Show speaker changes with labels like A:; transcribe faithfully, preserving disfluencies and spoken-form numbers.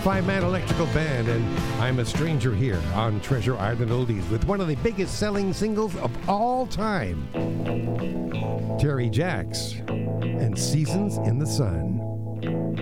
A: five-man electrical band, and I'm a Stranger here on Treasure Island Oldies with one of the biggest selling singles of all time, Terry Jacks and Seasons in the Sun.